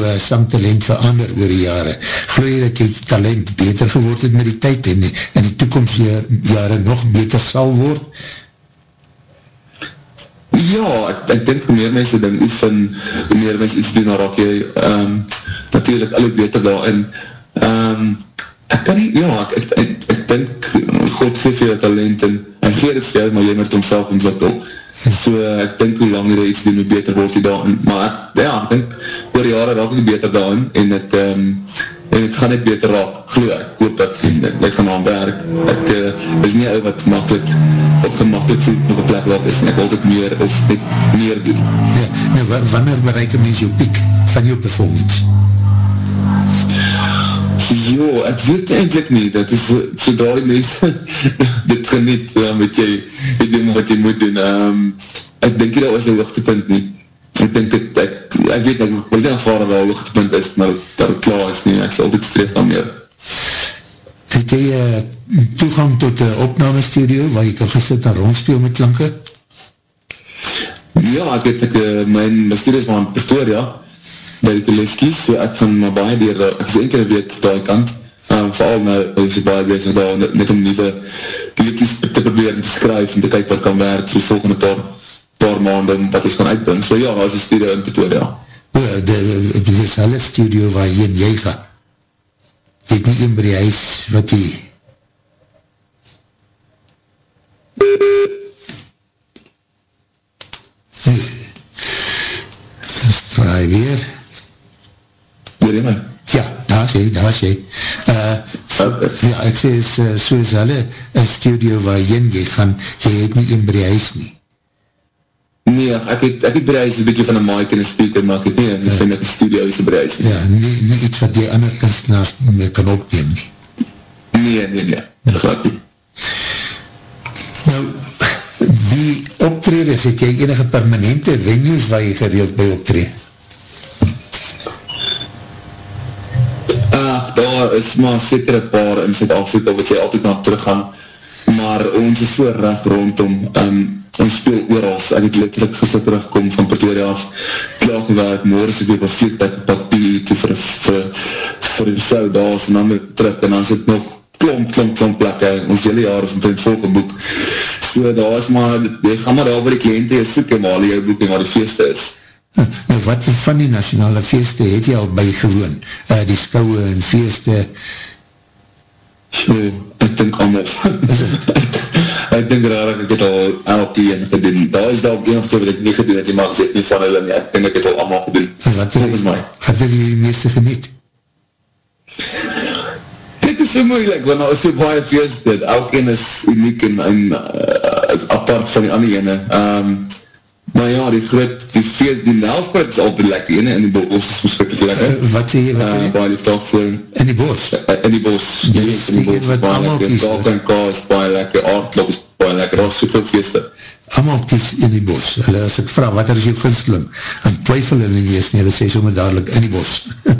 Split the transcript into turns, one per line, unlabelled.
sangtalent verander oor die jare? Glo jy dat jou talent beter geword het met die tyd en in die toekomstjare nog beter sal word?
Ja, ek dink hoe meer mense ding oefen, hoe meer mense iets doen, dan raak jy natuurlijk alle beter daarin. Ek kan nie, ja, ek dink God gee vir jou talent en hy gee dit vir jou, maar jy moet homself ontwikkel. So ek dink hoe langer jy iets doen, hoe beter word jy daarin. Maar ek dink oor jare raak ek beter daarin en ek gaan net beter raak, glo ek hoop dat ek gaan aan werk. Ek is nie ou wat gemakkelijk voel op een plek wat is en ek wil altijd meer of net meer doen.
Ja, nou wanneer bereik een mens jou piek van jou performance?
Jo, ek weet eindelijk nie, dat is sodra die mense dit geniet, met jy doen wat jy moet doen. Ek denk nie dat was een hoogtepunt nie. Ek denk ek weet nie, ek wil nie aanvaar dat een hoogtepunt is, maar dat het klaar is nie, ek sal altijd streef dan meer.
Het jy toegang tot een opnamestudio waar jy kan gesit en rondspeel met klanke?
Ja, my studio is maar in Pretoria, by die Teleskies, so ek gaan maar baie dier, ek is enkele week daar kant, vooral nou is ek baie bezig daar, net om nieuwe liedjes te proberen te skryf en te kyk wat kan werk vir die volgende paar maanden wat ons kan uitbring. So ja, as een studio in Pretoria.
Dis hulle studio waar jy gaan. Jy het nie een by die huis wat jy... Dis draai weer.
Hoor jy my?
Ja, daar is jy. Ja, ek sê, soos hulle een studio waar jy gaan, jy het nie een by die huis nie.
Nee, ek het by die huis een beetje van een mic en een speaker, maar ek het nie, ek vind ek een studio is by die huis nie.
Ja, nie iets wat die ander kunstenaars mee kan opneem nie.
Nee, glad nie.
Nou, die optreders, het jy enige permanente venues waar jy gereeld by optreed?
Daar is maar seker een paar in Zuid-Afrika wat jy altyd na terug gaan, maar ons is so recht rondom, ons speel oorals, ek het letterlijk gister terugkom van Pretoria af, klaar gewerk, morgen is ek weer op vliegtuig papier toe vir die show daar, en dan weer terug, en dan sit nog klomp plekke, ons hele jaar is omtrent volgeboek, so daar is maar, jy gaan maar daar waar die kliënte jy soek, en waar jy boek en waar die feeste is.
Nou wat van die nationale feeste het jy al bygewoon? Die skouwe en feeste?
So, ek dink allemaal. Ek dink raar ek het al elke een gedoen. Daar is daar ook een of twee wat ek nie gedoen het, maar ek weet nie van hulle nie. Ek dink ek het al allemaal gedoen.
Wat het jy die meeste geniet?
Dit is so moeilik, want daar is so baie feeste. Elke een is uniek en apart van die ander ene. Maar ja, die feest, die Nelspreid is altijd lekker, en die bos is verskrikkelijk lekker.
Wat sê jy?
Baie liefdag voor.
In die bos?
In die bos.
Die bos is baie lekker.
Kalk en K is baie lekker, aardklop is baie lekker, daar is soveel feeste.
Allemaal kies in die bos. Hulle, as ek vraag, wat is jou gunsteling? En twyfel hulle nie eens nie, hulle sê sommer dadelijk in die bos.